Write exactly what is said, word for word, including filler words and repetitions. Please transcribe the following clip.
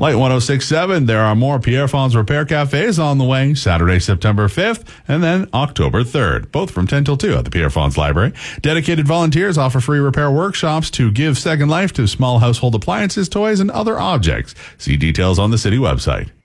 Light one oh six point seven, there are more Pierre Fonds Repair Cafes on the way, Saturday, September fifth, and then October third, both from ten till two at the Pierre Fonds Library. Dedicated volunteers offer free repair workshops to give second life to small household appliances, toys, and other objects. See details on the city website.